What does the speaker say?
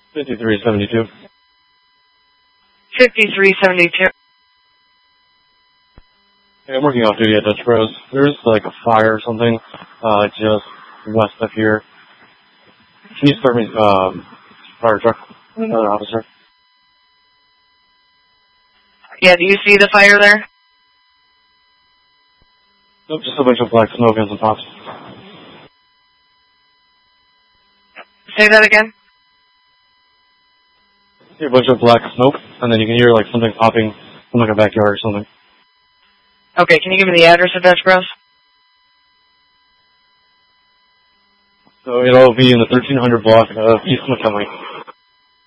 5372. 5372. Hey, I'm working off duty at Dutch Bros. There's like a fire or something, just west of here. Can you start me, fire truck, officer? Yeah, do you see the fire there? Nope, just a bunch of black smoke and some pops. Say that again? See a bunch of black smoke, and then you can hear like something popping from like a backyard or something. Okay, can you give me the address of Dutch Bros? So it'll be in the 1300 block of East Montgomery.